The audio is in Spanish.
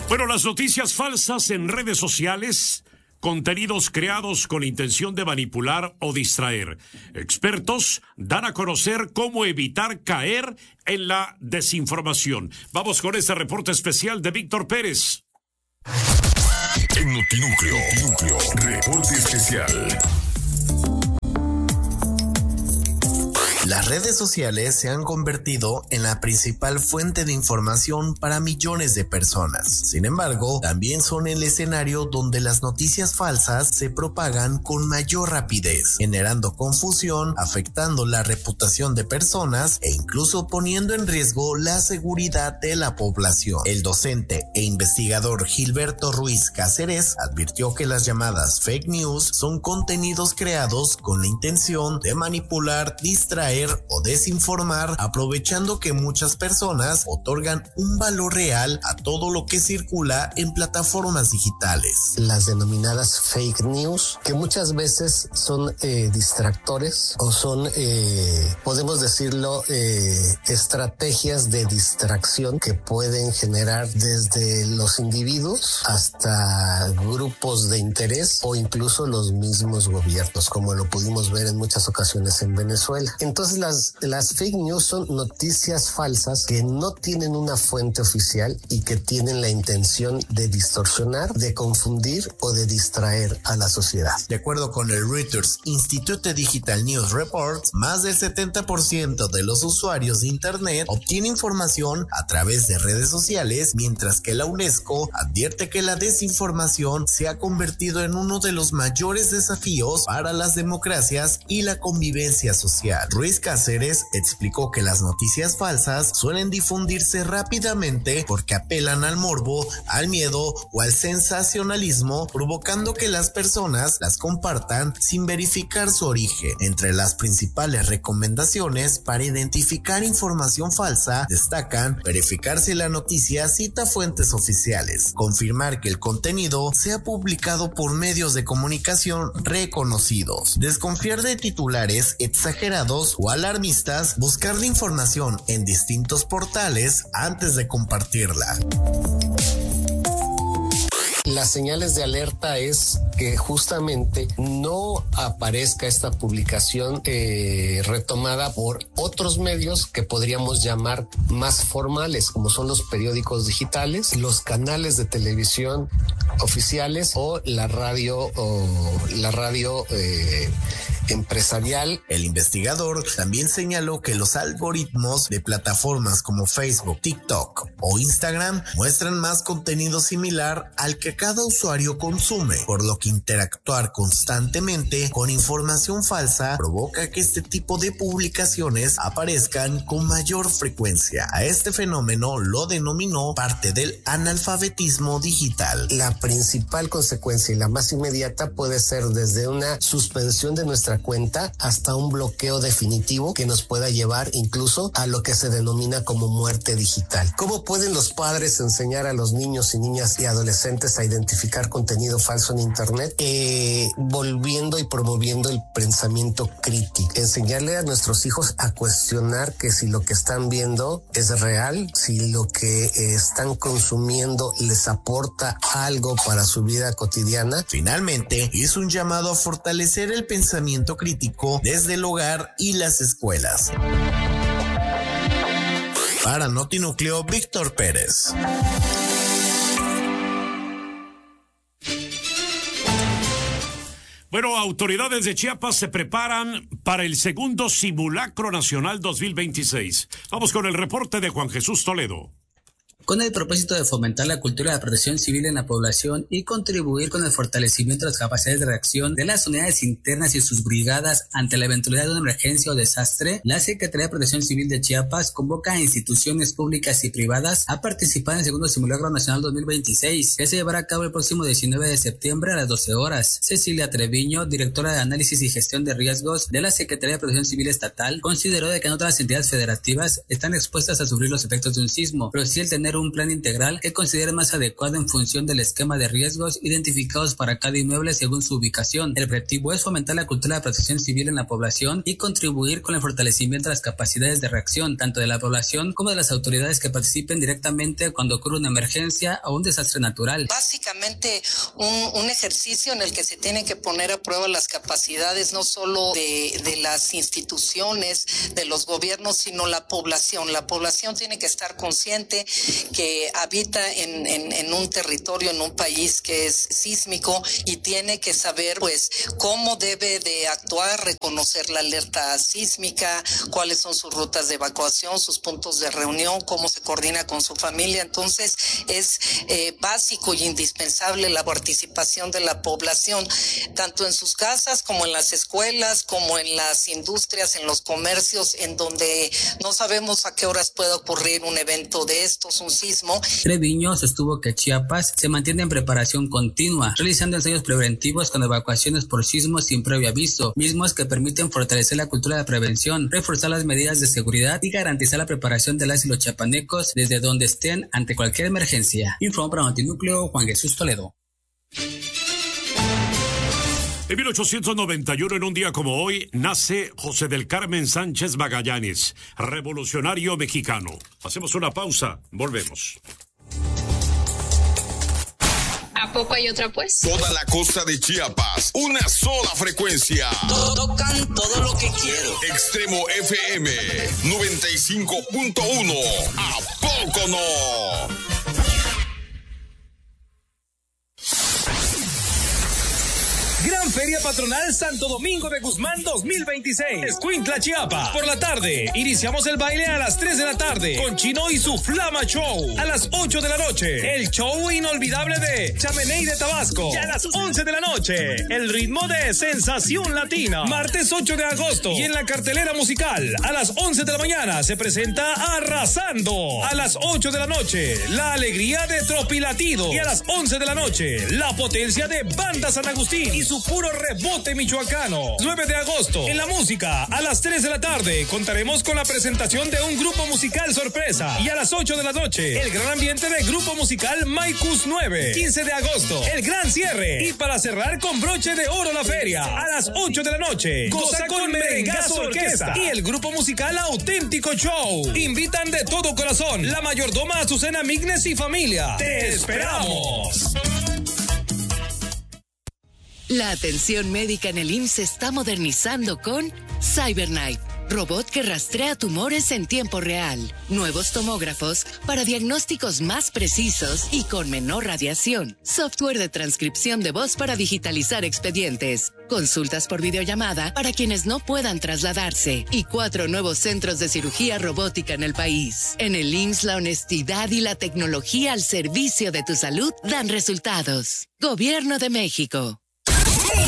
Bueno, las noticias falsas en redes sociales, contenidos creados con intención de manipular o distraer. Expertos dan a conocer cómo evitar caer en la desinformación. Vamos con este reporte especial de Víctor Pérez. En Notinúcleo, reporte especial. Las redes sociales se han convertido en la principal fuente de información para millones de personas. Sin embargo, también son el escenario donde las noticias falsas se propagan con mayor rapidez, generando confusión, afectando la reputación de personas e incluso poniendo en riesgo la seguridad de la población. El docente e investigador Gilberto Ruiz Cáceres advirtió que las llamadas fake news son contenidos creados con la intención de manipular, distraer o desinformar, aprovechando que muchas personas otorgan un valor real a todo lo que circula en plataformas digitales. Las denominadas fake news, que muchas veces son distractores o son, podemos decirlo, estrategias de distracción que pueden generar desde los individuos hasta grupos de interés o incluso los mismos gobiernos, como lo pudimos ver en muchas ocasiones en Venezuela. Entonces las fake news son noticias falsas que no tienen una fuente oficial y que tienen la intención de distorsionar, de confundir o de distraer a la sociedad. De acuerdo con el Reuters Institute Digital News Report, más del 70% de los usuarios de Internet obtiene información a través de redes sociales, mientras que la UNESCO advierte que la desinformación se ha convertido en uno de los mayores desafíos para las democracias y la convivencia social. Ruiz Cáceres explicó que las noticias falsas suelen difundirse rápidamente porque apelan al morbo, al miedo o al sensacionalismo, provocando que las personas las compartan sin verificar su origen. Entre las principales recomendaciones para identificar información falsa destacan verificar si la noticia cita fuentes oficiales, confirmar que el contenido sea publicado por medios de comunicación reconocidos, desconfiar de titulares exagerados o alarmistas, buscar la información en distintos portales antes de compartirla. Las señales de alerta es que justamente no aparezca esta publicación retomada por otros medios que podríamos llamar más formales, como son los periódicos digitales, los canales de televisión oficiales o la radio empresarial. El investigador también señaló que los algoritmos de plataformas como Facebook, TikTok o Instagram muestran más contenido similar al que cada usuario consume, por lo que interactuar constantemente con información falsa provoca que este tipo de publicaciones aparezcan con mayor frecuencia. A este fenómeno lo denominó parte del analfabetismo digital. La principal consecuencia y la más inmediata puede ser desde una suspensión de nuestra cuenta hasta un bloqueo definitivo que nos pueda llevar incluso a lo que se denomina como muerte digital. ¿Cómo pueden los padres enseñar a los niños y niñas y adolescentes a identificar contenido falso en internet? Volviendo y promoviendo el pensamiento crítico, enseñarle a nuestros hijos a cuestionar que si lo que están viendo es real, si lo que están consumiendo les aporta algo para su vida cotidiana. Finalmente, hizo un llamado a fortalecer el pensamiento crítico desde el hogar y las escuelas. Para Notinúcleo, Víctor Pérez. Bueno, autoridades de Chiapas se preparan para el segundo Simulacro Nacional 2026. Vamos con el reporte de Juan Jesús Toledo. Con el propósito de fomentar la cultura de protección civil en la población y contribuir con el fortalecimiento de las capacidades de reacción de las unidades internas y sus brigadas ante la eventualidad de una emergencia o desastre, la Secretaría de Protección Civil de Chiapas convoca a instituciones públicas y privadas a participar en el segundo Simulacro Nacional 2026, que se llevará a cabo el próximo 19 de septiembre a las 12 horas. Cecilia Treviño, directora de Análisis y Gestión de Riesgos de la Secretaría de Protección Civil Estatal, consideró de que no todas las entidades federativas están expuestas a sufrir los efectos de un sismo, pero sí el tener un plan integral que considere más adecuado en función del esquema de riesgos identificados para cada inmueble según su ubicación. El objetivo es fomentar la cultura de protección civil en la población y contribuir con el fortalecimiento de las capacidades de reacción, tanto de la población como de las autoridades que participen directamente cuando ocurre una emergencia o un desastre natural. Básicamente un ejercicio en el que se tienen que poner a prueba las capacidades no solo de las instituciones, de los gobiernos, sino la población. La población tiene que estar consciente que habita en un territorio, en un país que es sísmico, y tiene que saber pues cómo debe de actuar, reconocer la alerta sísmica, cuáles son sus rutas de evacuación, sus puntos de reunión, cómo se coordina con su familia. Entonces es básico y indispensable la participación de la población, tanto en sus casas como en las escuelas, como en las industrias, en los comercios, en donde no sabemos a qué horas puede ocurrir un evento de estos, un sismo. Treviño sostuvo que Chiapas se mantiene en preparación continua, realizando ensayos preventivos con evacuaciones por sismos sin previo aviso, mismos que permiten fortalecer la cultura de prevención, reforzar las medidas de seguridad y garantizar la preparación de las y los chiapanecos desde donde estén ante cualquier emergencia. Informó para Notinúcleo Juan Jesús Toledo. En 1891, en un día como hoy, nace José del Carmen Sánchez Magallanes, revolucionario mexicano. Hacemos una pausa, volvemos. ¿A poco hay otra, pues? Toda la costa de Chiapas, una sola frecuencia. Tocan todo lo que quiero. Extremo FM 95.1. ¿A poco no? Gran Feria Patronal Santo Domingo de Guzmán 2026. Escuintla, Chiapas. Por la tarde, iniciamos el baile a las 3 de la tarde con Chino y su Flama Show. A las 8 de la noche, el show inolvidable de Chameney de Tabasco. Y a las 11 de la noche, el ritmo de Sensación Latina. Martes 8 de agosto. Y en la cartelera musical, a las 11 de la mañana, se presenta Arrasando. A las 8 de la noche, la alegría de Tropilatido. Y a las 11 de la noche, la potencia de Banda San Agustín y su puro rebote michoacano. 9 de agosto, en la música, a las 3 de la tarde, contaremos con la presentación de un grupo musical sorpresa. Y a las 8 de la noche, el gran ambiente de grupo musical Maicus 9. 15 de agosto, el gran cierre. Y para cerrar con broche de oro la feria, a las 8 de la noche, goza con Merengazo Orquesta y el grupo musical Auténtico Show. Invitan de todo corazón la mayordoma Azucena Mignes y familia. ¡Te esperamos! La atención médica en el IMSS se está modernizando con CyberKnife, robot que rastrea tumores en tiempo real. Nuevos tomógrafos para diagnósticos más precisos y con menor radiación. Software de transcripción de voz para digitalizar expedientes. Consultas por videollamada para quienes no puedan trasladarse. Y 4 nuevos centros de cirugía robótica en el país. En el IMSS, la honestidad y la tecnología al servicio de tu salud dan resultados. Gobierno de México.